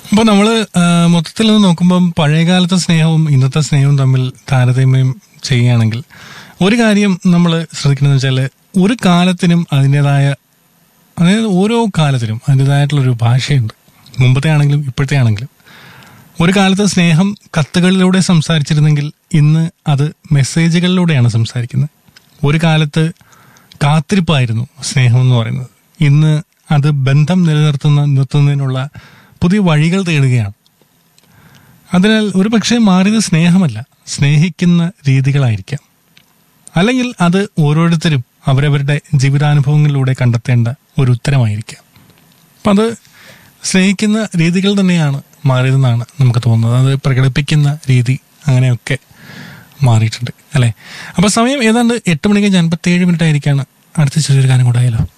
അപ്പോൾ നമ്മൾ മൊത്തത്തിൽ നോക്കുമ്പം പഴയകാലത്തെ സ്നേഹവും ഇന്നത്തെ സ്നേഹവും തമ്മിൽ താരതമ്യം ചെയ്യുകയാണെങ്കിൽ ഒരു കാര്യം നമ്മൾ ശ്രദ്ധിക്കണമെന്ന് വെച്ചാൽ ഒരു കാലത്തിനും അതിൻ്റെതായ, അതായത് ഓരോ കാലത്തിനും അതിൻ്റെതായിട്ടുള്ളൊരു ഭാഷയുണ്ട്. മുമ്പത്തെ ആണെങ്കിലും ഇപ്പോഴത്തെ ആണെങ്കിലും. ഒരു കാലത്ത് സ്നേഹം കത്തുകളിലൂടെ സംസാരിച്ചിരുന്നെങ്കിൽ ഇന്ന് അത് മെസ്സേജുകളിലൂടെയാണ് സംസാരിക്കുന്നത്. ഒരു കാലത്ത് കാത്തിരിപ്പായിരുന്നു സ്നേഹം എന്ന് പറയുന്നത്. ഇന്ന് അത് ബന്ധം നിർത്തുന്നതിനുള്ള പുതിയ വഴികൾ തേടുകയാണ്. അതിനാൽ ഒരു പക്ഷേ മാറിയത് സ്നേഹമല്ല, സ്നേഹിക്കുന്ന രീതികളായിരിക്കാം. അല്ലെങ്കിൽ അത് ഓരോരുത്തരും അവരവരുടെ ജീവിതാനുഭവങ്ങളിലൂടെ കണ്ടെത്തേണ്ട ഒരു ഉത്തരമായിരിക്കാം. അപ്പം അത് സ്നേഹിക്കുന്ന രീതികൾ തന്നെയാണ് മാറിയതെന്നാണ് നമുക്ക് തോന്നുന്നത്. അത് പ്രകടിപ്പിക്കുന്ന രീതി അങ്ങനെയൊക്കെ മാറിയിട്ടുണ്ട് അല്ലേ. അപ്പോൾ സമയം ഏതാണ്ട് 8:57 ആയിരിക്കാണ്. അടുത്ത ചെറിയൊരു ഗാനം കൂടായാലോ.